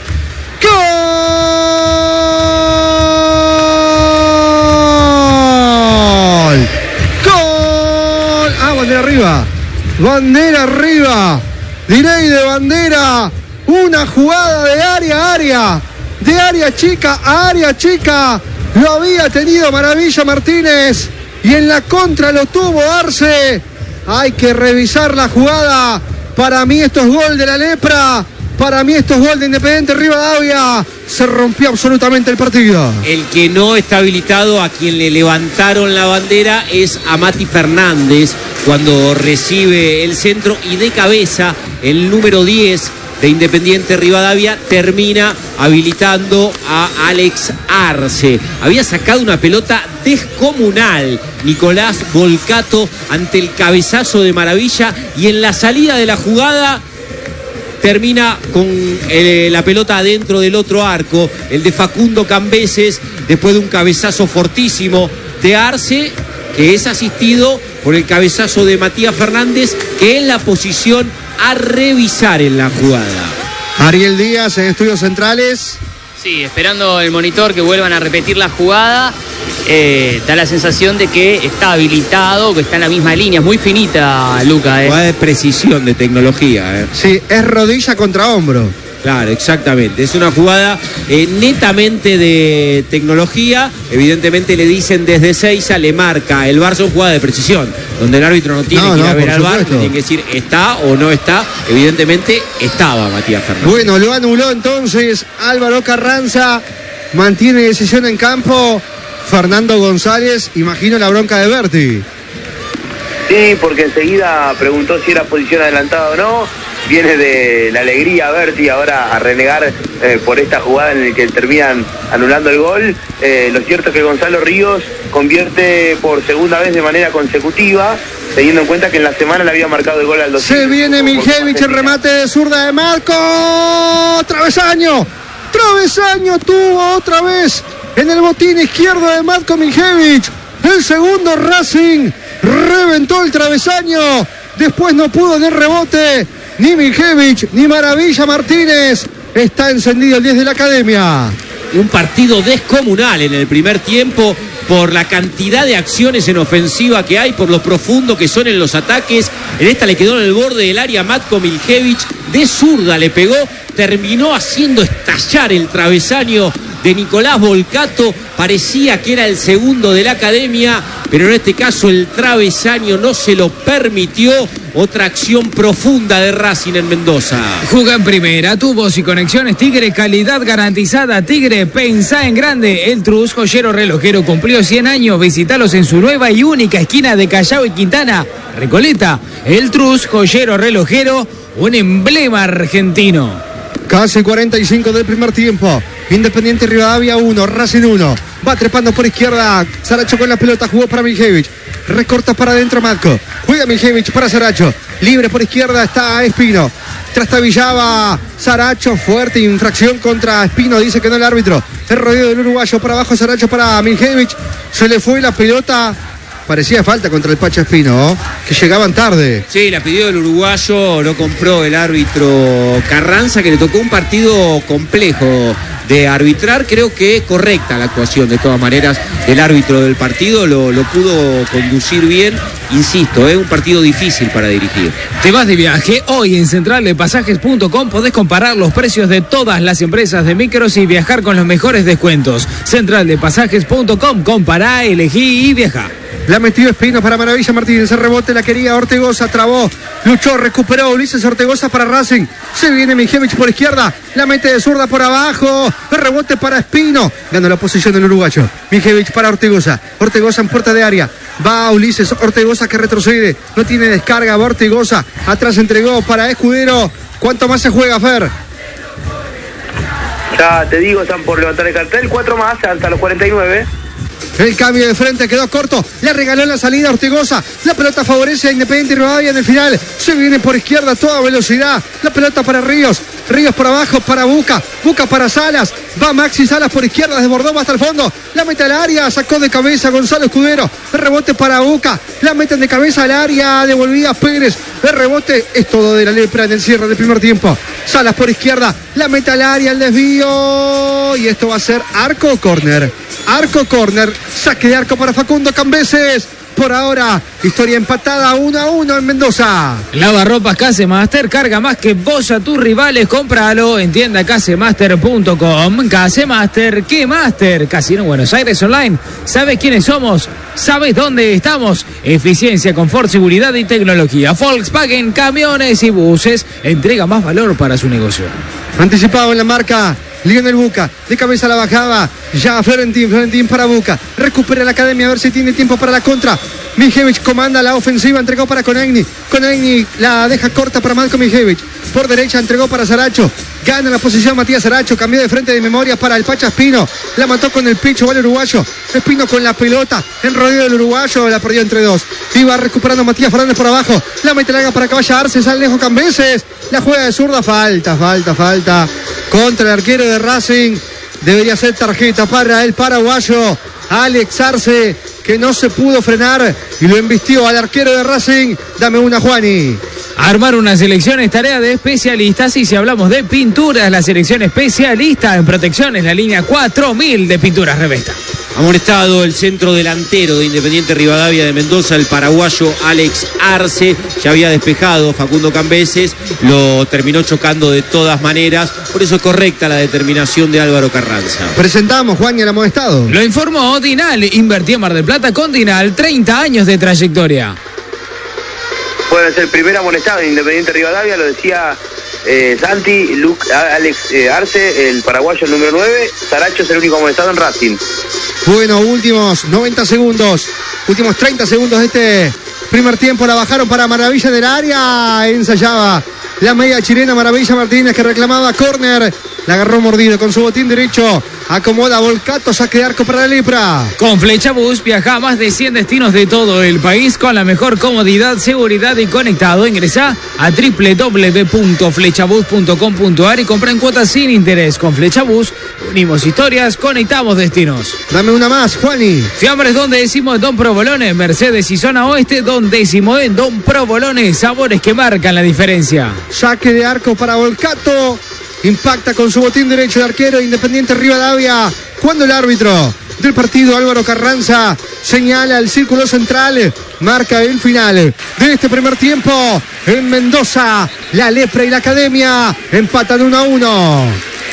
Bandera arriba, Direy de bandera, una jugada de área a área, de área chica a área chica, lo había tenido Maravilla Martínez y en la contra lo tuvo Arce. Hay que revisar la jugada, para mí esto es gol de la lepra, para mí esto es gol de Independiente Rivadavia, se rompió absolutamente el partido. El que no está habilitado, a quien le levantaron la bandera, es a Mati Fernández, cuando recibe el centro y de cabeza el número 10 de Independiente Rivadavia termina habilitando a Alex Arce. Había sacado una pelota descomunal Nicolás Volcato ante el cabezazo de Maravilla y en la salida de la jugada termina con la pelota adentro del otro arco, el de Facundo Cambeses, después de un cabezazo fortísimo de Arce, que es asistido por el cabezazo de Matías Fernández, que es la posición a revisar en la jugada. Ariel Díaz en Estudios Centrales. Sí, esperando el monitor que vuelvan a repetir la jugada. Da la sensación de que está habilitado, que está en la misma línea. Es muy finita, Luca. Jugada de precisión, de tecnología. Sí, es rodilla contra hombro. Claro, exactamente. Es una jugada netamente de tecnología. Evidentemente le dicen desde Seiza, le marca. El VAR son jugadas de precisión, donde el árbitro no tiene que ir a ver al VAR, tiene que decir está o no está. Evidentemente estaba Matías Fernández. Bueno, lo anuló entonces Álvaro Carranza. Mantiene decisión en campo Fernando González. Imagino la bronca de Berti. Sí, porque enseguida preguntó si era posición adelantada o no. Viene de la alegría Berti ahora a renegar por esta jugada en la que terminan anulando el gol. Lo cierto es que Gonzalo Ríos convierte por segunda vez de manera consecutiva, teniendo en cuenta que en la semana le había marcado el gol al 2. Se viene Mijevich, el remate de zurda de Marco. Travesaño tuvo otra vez en el botín izquierdo de Marco Mijevich. El segundo Racing reventó el travesaño. Después no pudo ni rebote, ni Mijevich, ni Maravilla Martínez. Está encendido el 10 de la academia. Un partido descomunal en el primer tiempo por la cantidad de acciones en ofensiva que hay, por lo profundo que son en los ataques. En esta le quedó en el borde del área Matko Mijevich, de zurda le pegó, terminó haciendo estallar el travesaño de Nicolás Volcato. Parecía que era el segundo de la academia, pero en este caso el travesaño no se lo permitió. Otra acción profunda de Racing en Mendoza. Juga en primera, tubos y conexiones Tigre, calidad garantizada. Tigre, pensá en grande. El Trus, joyero relojero, cumplió 100 años. Visítalos en su nueva y única esquina de Callao y Quintana, Recoleta. El Trus, joyero relojero, un emblema argentino. Casi 45 del primer tiempo. Independiente Rivadavia 1, Racing 1. Va trepando por izquierda. Saracho con la pelota, jugó para Mijevich. Recorta para adentro Matko. Juega Mijevich para Saracho. Libre por izquierda está Espino. Trastabillaba Saracho. Fuerte infracción contra Espino. Dice que no el árbitro. El rodeo del uruguayo. Para abajo Saracho para Mijevich. Se le fue la pelota. Parecía falta contra el Pacha Espino, que llegaban tarde. Sí, la pidió el uruguayo, lo compró el árbitro Carranza, que le tocó un partido complejo de arbitrar. Creo que correcta la actuación de todas maneras del árbitro del partido, lo pudo conducir bien. Insisto, es un partido difícil para dirigir. Te vas de viaje. Hoy en centraldepasajes.com podés comparar los precios de todas las empresas de micros y viajar con los mejores descuentos. Centraldepasajes.com, compará, elegí y viaja. La metió Espino para Maravilla Martínez. El rebote la quería Ortegoza. Trabó. Luchó. Recuperó Ulises Ortegoza para Racing. Se viene Mijevich por izquierda. La mete de zurda por abajo. El rebote para Espino. Ganó la posición del uruguayo. Mijevich para Ortegoza. Ortegoza en puerta de área. Va Ulises Ortegoza que retrocede. No tiene descarga. Va Ortegoza. Atrás entregó para Escudero. ¿Cuánto más se juega, Fer? Ya te digo, están por levantar el cartel. 4 más hasta los 49. El cambio de frente quedó corto. Le regaló la salida a Ortegoza. La pelota favorece a Independiente Rivadavia en el final. Se viene por izquierda a toda velocidad. La pelota para Ríos. Ríos por abajo para Buca. Buca para Salas. Va Maxi Salas por izquierda. Desbordó hasta el fondo. La mete al área. Sacó de cabeza Gonzalo Escudero. El rebote para Buca. La meten de cabeza al área. Devolvía Pérez. El rebote es todo de la lepra en el cierre del primer tiempo. Salas por izquierda. La mete al área. El desvío. Y esto va a ser arco o córner. Arco córner, saque de arco para Facundo Cambeses. Por ahora, historia empatada 1-1 en Mendoza. Lavarropas Casemaster, carga más que vos a tus rivales, cómpralo en tienda casemaster.com. Casemaster, ¿qué Master? Casino Buenos Aires Online. ¿Sabes quiénes somos? ¿Sabes dónde estamos? Eficiencia, confort, seguridad y tecnología. Volkswagen, camiones y buses, entrega más valor para su negocio. Anticipado en la marca Lionel Buca, de cabeza a la bajada, ya Florentín para Buca, recupera la academia a ver si tiene tiempo para la contra. Mijevich comanda la ofensiva, entregó para Konagni la deja corta para Marco Mijevich, por derecha entregó para Saracho, gana la posición Matías Saracho, cambió de frente de memoria para el Pacha Espino, la mató con el picho, va el uruguayo, Espino con la pelota, en rodeo del uruguayo, la perdió entre dos, iba recuperando Matías Fernández por abajo, la mete larga para Caballa Arce, sale lejos Cambeses, la juega de zurda, falta contra el arquero de Racing. Debería ser tarjeta para el paraguayo Alex Arce, que no se pudo frenar y lo embistió al arquero de Racing. Dame una, Juani. Armar una selección es tarea de especialistas, y si hablamos de pinturas, la selección especialista en protección es la línea 4000 de Pinturas Revesta. Amonestado el centro delantero de Independiente Rivadavia de Mendoza, el paraguayo Alex Arce. Ya había despejado Facundo Cambeses, lo terminó chocando de todas maneras. Por eso es correcta la determinación de Álvaro Carranza. Presentamos, Juan, y el amonestado. Lo informó Dinal. Invertí en Mar del Plata con Dinal. 30 años de trayectoria. Bueno, es el primer amonestado de Independiente Rivadavia, lo decía Santi, Alex Arce, el paraguayo el número 9. Saracho es el único amonestado en Racing. Bueno, últimos 90 segundos, últimos 30 segundos de este primer tiempo. La bajaron para Maravilla del área. Ensayaba la media chilena Maravilla Martínez, que reclamaba córner. La agarró mordido con su botín derecho. Acomoda Volcato, saque de arco para la Lepra. Con Flechabús viaja a más de 100 destinos de todo el país con la mejor comodidad, seguridad y conectado. Ingresa a www.flechabus.com.ar y compra en cuotas sin interés. Con Flechabús unimos historias, conectamos destinos. Dame una más, Juani. Fiambres Don Décimo en Don Provolone, Mercedes y Zona Oeste, Don Décimo en Don Provolone. Sabores que marcan la diferencia. Saque de arco para Volcato. Impacta con su botín derecho de arquero Independiente Rivadavia. Cuando el árbitro del partido, Álvaro Carranza, señala el círculo central, marca el final de este primer tiempo. En Mendoza, la Lepra y la Academia empatan 1-1.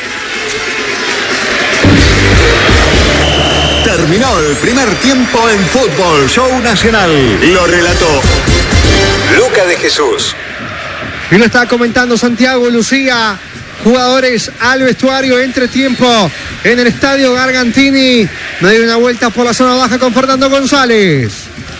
Terminó el primer tiempo en Fútbol Show Nacional. Lo relató Luca de Jesús. Y lo está comentando Santiago Lucía. Jugadores al vestuario, entretiempo en el estadio Gargantini. Me dio una vuelta por la zona baja con Fernando González.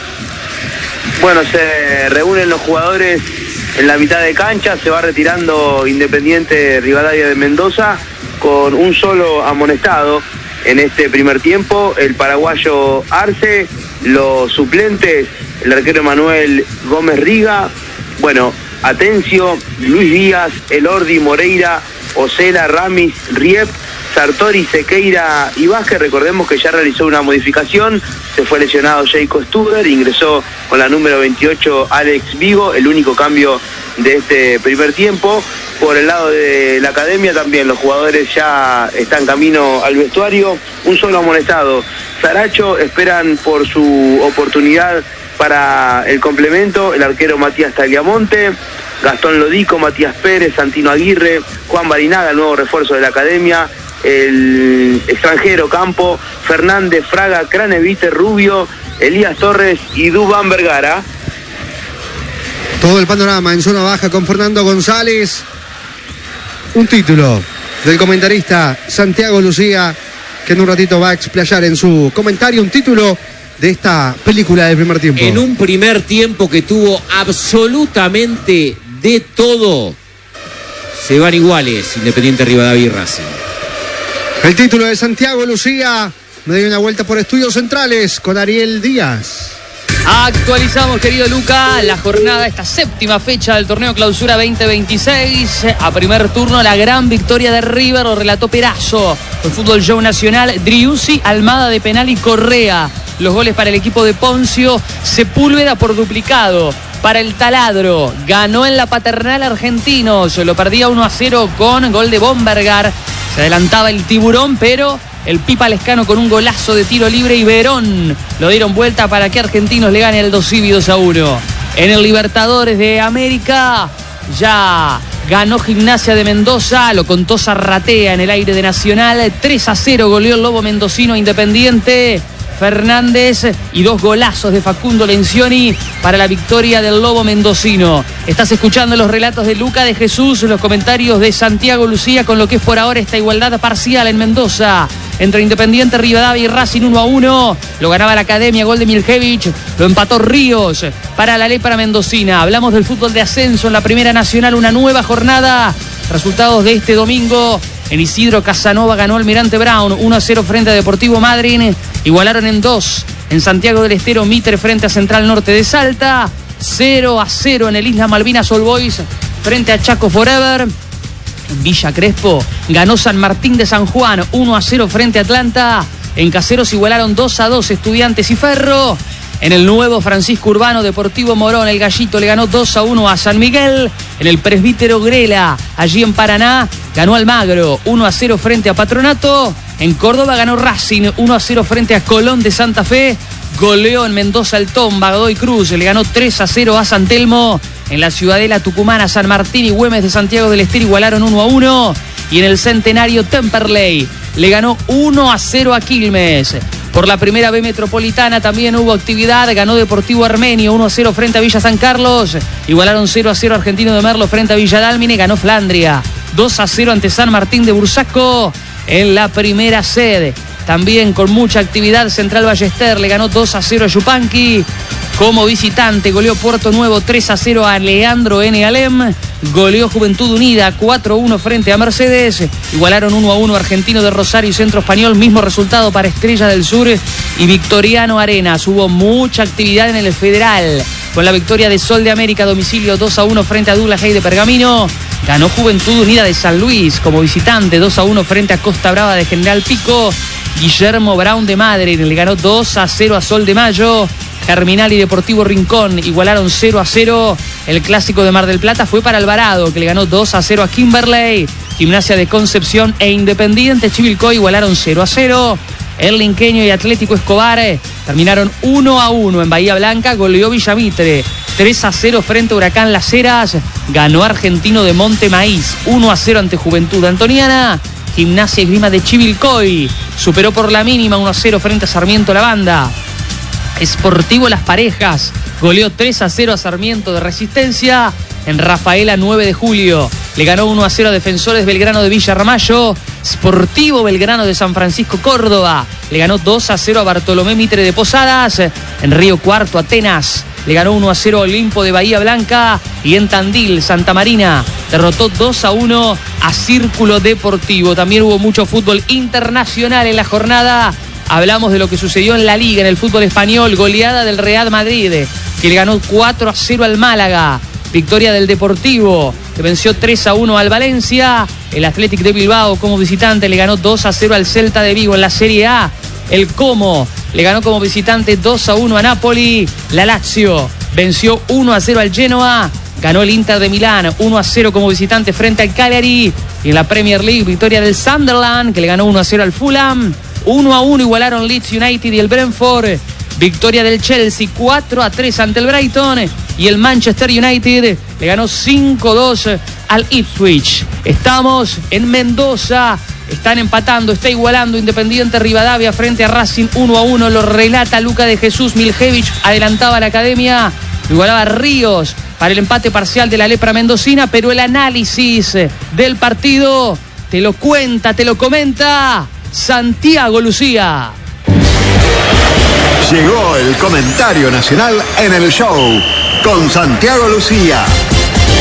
Bueno, se reúnen los jugadores en la mitad de cancha. Se va retirando Independiente Rivadavia de Mendoza con un solo amonestado en este primer tiempo, el paraguayo Arce. Los suplentes, el arquero Manuel Gómez Riga, bueno, Atencio, Luis Díaz, Elordi, Moreira, Ocela, Ramis, Riep, Sartori, Sequeira y Vázquez. Recordemos que ya realizó una modificación, se fue lesionado Jacob Studer, ingresó con la número 28 Alex Vigo, el único cambio de este primer tiempo. Por el lado de la Academia también los jugadores ya están camino al vestuario, un solo amonestado. Saracho esperan por su oportunidad para el complemento, el arquero Matías Tagliamonte, Gastón Lodico, Matías Pérez, Santino Aguirre, Juan Barinaga, el nuevo refuerzo de la Academia, el extranjero Campo, Fernández, Fraga, Cranevite, Rubio, Elías Torres y Dubán Vergara. Todo el panorama en zona baja con Fernando González. Un título del comentarista Santiago Lucía, que en un ratito va a explayar en su comentario un título de esta película del primer tiempo. En un primer tiempo que tuvo absolutamente de todo, se van iguales Independiente Rivadavia y Racing. El título de Santiago Lucía. Me doy una vuelta por Estudios Centrales con Ariel Díaz. Actualizamos, querido Luca, la jornada, esta séptima fecha del torneo Clausura 2026. A primer turno, la gran victoria de River, lo relató Perazo. El Fútbol Show Nacional, Driussi, Almada de penal y Correa. Los goles para el equipo de Poncio, Sepúlveda por duplicado. Para el Taladro, ganó en la Paternal Argentinos, lo perdía 1-0 con gol de Bombergar. Se adelantaba el Tiburón, pero el Pipa Lescano con un golazo de tiro libre y Verón lo dieron vuelta para que Argentinos le gane el 2-1. En el Libertadores de América ya ganó Gimnasia de Mendoza, lo contó Zarratea en el aire de Nacional. 3-0 goleó el Lobo Mendocino Independiente. Fernández y 2 golazos de Facundo Lencioni para la victoria del Lobo Mendocino. Estás escuchando los relatos de Luca de Jesús, los comentarios de Santiago Lucía con lo que es por ahora esta igualdad parcial en Mendoza entre Independiente Rivadavia y Racing 1-1. Lo ganaba la Academia, gol de Miljevich, lo empató Ríos para la Lepra mendocina. Hablamos del fútbol de ascenso en la Primera Nacional, una nueva jornada. Resultados de este domingo. En Isidro Casanova ganó Almirante Brown 1-0 frente a Deportivo Madryn. Igualaron en 2 en Santiago del Estero Mitre frente a Central Norte de Salta. 0-0 en el Isla Malvinas All Boys frente a Chaco Forever. En Villa Crespo ganó San Martín de San Juan 1-0 frente a Atlanta. En Caseros igualaron 2-2 Estudiantes y Ferro. En el nuevo Francisco Urbano, Deportivo Morón, el Gallito le ganó 2-1 a San Miguel. En el Presbítero Grela, allí en Paraná, ganó Almagro 1-0 frente a Patronato. En Córdoba ganó Racing 1-0 frente a Colón de Santa Fe. Goleó en Mendoza el Tomba, Godoy Cruz le ganó 3-0 a San Telmo. En la Ciudadela Tucumana, San Martín y Güemes de Santiago del Estero igualaron 1-1. Y en el Centenario, Temperley le ganó 1-0 a Quilmes. Por la primera B metropolitana también hubo actividad. Ganó Deportivo Armenio 1-0 frente a Villa San Carlos. Igualaron 0-0 Argentino de Merlo frente a Villa Dálmine. Ganó Flandria 2-0 ante San Martín de Bursaco. En la primera sede también con mucha actividad, Central Ballester le ganó 2-0 a Yupanqui. Como visitante goleó Puerto Nuevo 3-0 a Leandro N. Alem. Goleó Juventud Unida 4-1 frente a Mercedes. Igualaron 1-1 Argentino de Rosario y Centro Español. Mismo resultado para Estrella del Sur y Victoriano Arenas. Hubo mucha actividad en el Federal, con la victoria de Sol de América a domicilio 2-1 frente a Douglas Haig de Pergamino. Ganó Juventud Unida de San Luis como visitante 2-1 frente a Costa Brava de General Pico. Guillermo Brown de Madrid le ganó 2-0 a Sol de Mayo. Germinal y Deportivo Rincón igualaron 0-0. El clásico de Mar del Plata fue para Alvarado, que le ganó 2-0 a Kimberley. Gimnasia de Concepción e Independiente Chivilcoy igualaron 0-0. El Linqueño y Atlético Escobar terminaron 1-1 en Bahía Blanca. Goleó Villamitre 3-0 frente a Huracán Las Heras. Ganó Argentino de Monte Maíz 1-0 ante Juventud Antoniana. Gimnasia y Esgrima de Chivilcoy superó por la mínima 1-0 frente a Sarmiento La Banda. Sportivo Las Parejas goleó 3-0 a Sarmiento de Resistencia. En Rafaela 9 de julio le ganó 1-0 a Defensores Belgrano de Villa Ramallo. Sportivo Belgrano de San Francisco Córdoba le ganó 2-0 a Bartolomé Mitre de Posadas. En Río Cuarto Atenas le ganó 1-0 a Olimpo de Bahía Blanca. Y en Tandil Santa Marina derrotó 2-1 a Círculo Deportivo. También hubo mucho fútbol internacional en la jornada. Hablamos de lo que sucedió en la Liga, en el fútbol español. Goleada del Real Madrid, que le ganó 4-0 al Málaga. Victoria del Deportivo, que venció 3-1 al Valencia. El Athletic de Bilbao como visitante le ganó 2-0 al Celta de Vigo en la Serie A. El Como le ganó como visitante 2-1 a Napoli. La Lazio venció 1-0 al Genoa. Ganó el Inter de Milán 1-0 como visitante frente al Cagliari. Y en la Premier League, victoria del Sunderland, que le ganó 1-0 al Fulham. 1-1 igualaron Leeds United y el Brentford. Victoria del Chelsea 4-3 ante el Brighton. Y el Manchester United le ganó 5-2 al Ipswich. Estamos en Mendoza. Están empatando, está igualando Independiente Rivadavia frente a Racing 1-1. Lo relata Luca de Jesús Miljevich. Adelantaba la Academia. Igualaba Ríos para el empate parcial de la Lepra Mendocina. Pero el análisis del partido te lo cuenta, te lo comenta Santiago Lucía. Llegó el comentario nacional en el show con Santiago Lucía.